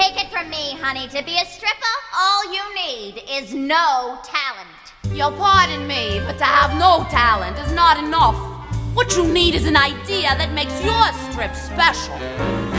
Take it from me, honey. To be a stripper, all you need is no talent. You'll pardon me, but to have no talent is not enough. What you need is an idea that makes your strip special.